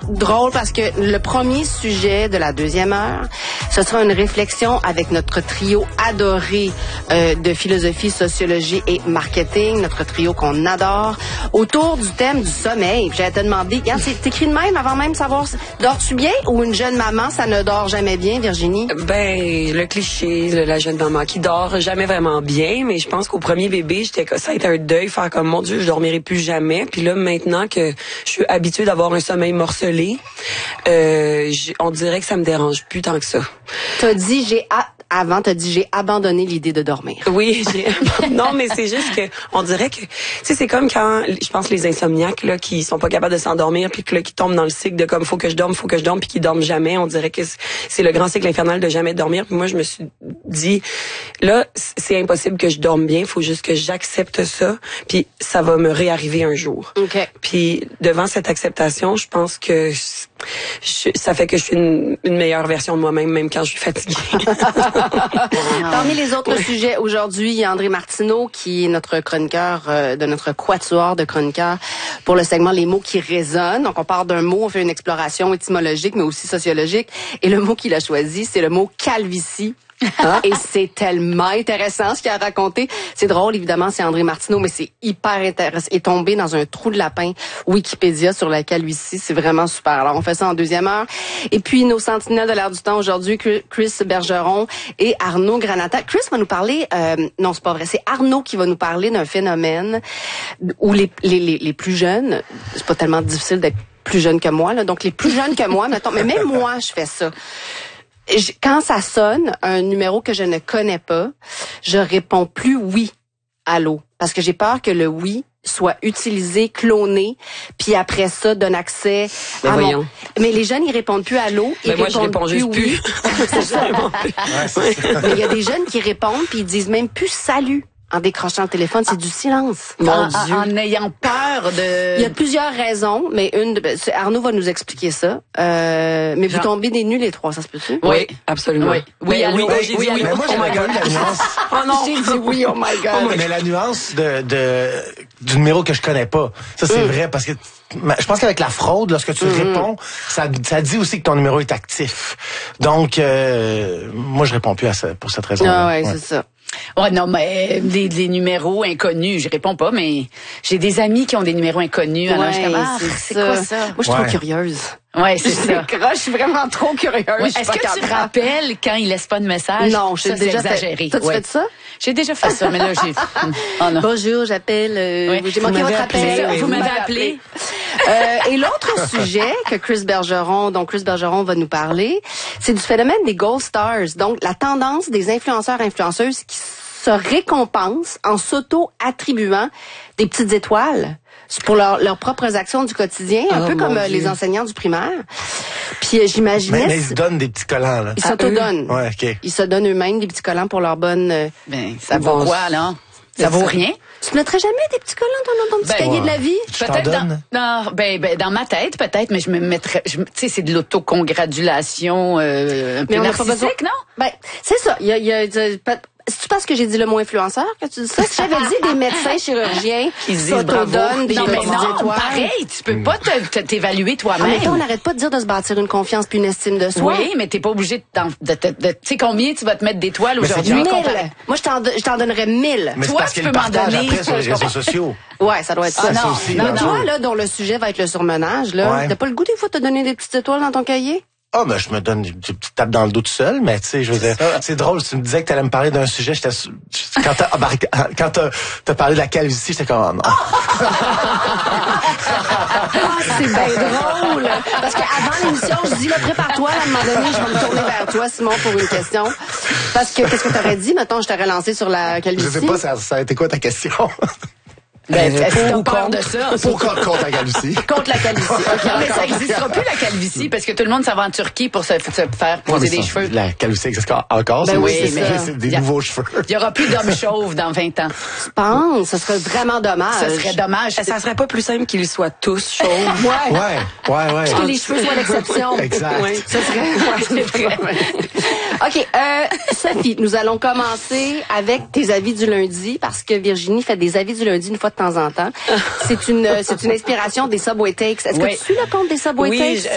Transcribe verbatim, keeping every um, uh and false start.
drôle parce que le premier sujet de la deuxième heure, ce sera une réflexion avec notre trio adoré euh, de philosophie, sociologie et marketing, notre trio qu'on adore, autour du thème du sommeil. Puis j'allais te demander, regarde, c'est écrit de même avant même de savoir, dors-tu bien ou une jeune maman, ça ne dort jamais bien, Virginie? Ben, le cliché, le, la jeune maman qui dort jamais vraiment bien, mais je pense qu'au premier bébé, j'étais ça a été un deuil, faire comme, mon Dieu, je dormirai plus jamais. Puis là, maintenant que je suis habituée d'avoir un sommeil morcelé, euh, on dirait que ça me dérange plus tant que ça. T'as dit, j'ai a- avant, t'as dit, j'ai abandonné l'idée de dormir. Oui, j'ai... non, mais c'est juste que, on dirait que, tu sais, c'est comme quand, je pense, les insomniaques, là, qui sont pas capables de s'endormir, puis que, là, qui tombent dans le cycle de comme, faut que je dorme, faut que je dorme, puis qui dorment jamais. On dirait que c'est le grand cycle infernal de jamais dormir. Puis moi, je me suis dit, là, c'est impossible que je dorme bien, faut juste que j'accepte ça, puis ça va me réarriver un jour. OK. Puis devant cette acceptation, je pense que je, ça fait que je suis une, une meilleure version de moi-même, même quand je suis fatiguée. Parmi les autres oui. sujets aujourd'hui, il y a André Martineau qui est notre chroniqueur euh, de notre quatuor de chroniqueurs pour le segment Les mots qui résonnent. Donc on part d'un mot, on fait une exploration étymologique mais aussi sociologique. Et le mot qu'il a choisi, c'est le mot calvitie. Hein? Et c'est tellement intéressant ce qu'il a raconté. C'est drôle, évidemment, c'est André Martineau, mais c'est hyper intéressant. Il est tombé dans un trou de lapin Wikipédia sur la calvitie. C'est vraiment super. Alors, on fait ça en deuxième heure. Et puis, nos sentinelles de l'air du temps aujourd'hui, Chris Bergeron et Arnaud Granata. Chris va nous parler, euh, non, c'est pas vrai, c'est Arnaud qui va nous parler d'un phénomène où les, les, les, les plus jeunes, c'est pas tellement difficile d'être plus jeune que moi, là, donc les plus jeunes que moi, mettons, mais même moi, je fais ça. Quand ça sonne, un numéro que je ne connais pas, je réponds plus oui, allô, parce que j'ai peur que le oui soit utilisé, cloné, puis après ça donne accès ben à voyons. mon... Mais les jeunes, ils répondent plus allô, ils ben moi, répondent je réponds plus juste oui. Plus. C'est ça. Ouais, mais il y a des jeunes qui répondent puis ils disent même plus salut. En décrochant le téléphone, c'est ah. du silence. Mon en, Dieu. En ayant peur de... Il y a plusieurs raisons, mais une de... Arnaud va nous expliquer ça. Euh, mais Genre... vous tombez des nues les trois, ça se peut-tu? Oui, absolument. Oui, oui, mais, oui, oui, oui, j'ai oui, dit oui. Mais moi, j'ai oh pas eu la nuance. Oh non. J'ai dit oui, oh my God. Oh, mais la nuance de, de, du numéro que je connais pas. Ça, c'est mm. vrai, parce que je pense qu'avec la fraude, lorsque tu mm-hmm. réponds, ça, ça dit aussi que ton numéro est actif. Donc, euh, moi, je réponds plus à ça, pour cette raison-là. Ah ouais, ouais. c'est ça. Ouais, non, mais les, les numéros inconnus, je réponds pas, mais j'ai des amis qui ont des numéros inconnus. Alors, ouais, je ah, c'est quoi ça? Moi, je suis ouais. trop curieuse. Ouais, c'est ça. Je suis vraiment trop curieuse. Ouais, est-ce que tu te rappelles quand il laisse pas de message? Non, je ça, déjà exagéré. T'as-tu ouais. fait ça? J'ai déjà fait ça, mais là, j'ai... Oh, non. Bonjour, j'appelle... Euh, oui. J'ai manqué votre appel. Vous, vous m'avez appelé. euh, et l'autre sujet que Chris Bergeron, donc Chris Bergeron va nous parler, c'est du phénomène des Gold Stars. Donc, la tendance des influenceurs influenceuses qui se récompensent en s'auto-attribuant des petites étoiles pour leur, leurs propres actions du quotidien, un oh, peu comme Dieu. les enseignants du primaire. Puis euh, j'imaginais... Mais, mais ils se donnent des petits collants, là. Ils s'auto-donnent. Ouais, OK. Ils se donnent eux-mêmes des petits collants pour leur bonne... Euh, ben, ça vaut quoi, là? Ça vaut rien? Tu ne mettrais jamais des petits collants dans ton petit ben, cahier ouais. de la vie? Tu peut-être t'en donnes? Dans, non, ben, ben, dans ma tête, peut-être, mais je me mettrais... Tu sais, c'est de l'autocongratulation euh, un peu narcissique, non? Ben, c'est ça. Il y a... Il y a, il y a c'est-tu parce que j'ai dit le mot influenceur que tu dis ça? Si j'avais dit des médecins chirurgiens qui s'autodonnent des non, mais non, étoiles. Pareil, tu peux pas t'évaluer toi-même. En on n'arrête pas de dire de se bâtir une confiance puis une estime de soi. Oui, mais t'es pas obligé de... de, de, de tu sais combien tu vas te mettre d'étoiles aujourd'hui? Mille. Moi, je t'en, je t'en donnerais mille. Mais toi, tu peux m'en donner. Après sur les réseaux sociaux. Ouais, ça doit être ah, ça. Non, aussi, mais toi, là, dont le sujet va être le surmenage, là, ouais. t'as pas le goût des fois de te donner des petites étoiles dans ton cahier? Ah, oh, ben, je me donne des petites tapes dans le dos tout seul, mais tu sais, je veux dire, c'est drôle, tu me disais que t'allais me parler d'un sujet, j'étais, quand t'as, quand t'as, t'as parlé de la calvitie, j'étais comme, oh non. C'est bien drôle. Parce qu'avant l'émission, je dis, là, prépare-toi, à un moment donné, je vais me tourner vers toi, Simon, pour une question. Parce que, qu'est-ce que t'aurais dit, mettons, je t'aurais lancé sur la calvitie? Je sais pas, ça, ça a été quoi ta question? Ben, est-ce que t'as peur de ça? Pour contre, contre la calvitie. Contre la calvitie. Okay, mais ça n'existera plus, la calvitie, parce que tout le monde s'en va en Turquie pour se, se faire poser ouais, des ça, cheveux. La calvitie existe encore, ben oui, c'est, c'est, c'est des a, nouveaux cheveux. Il y aura plus d'hommes chauves dans vingt ans. Tu penses? Ça serait vraiment dommage. Ça serait dommage. Ça serait pas plus simple qu'ils soient tous chauves? Ouais. Ouais, ouais, ouais. Que les cheveux soient l'exception. Exact. Ouais, ça serait, ouais, c'est vrai. OK, euh, Sophie, nous allons commencer avec tes avis du lundi, parce que Virginie fait des avis du lundi une fois de temps en temps. C'est une, c'est une inspiration des Subway Takes. Est-ce oui. que tu suis le compte des Subway oui, Takes?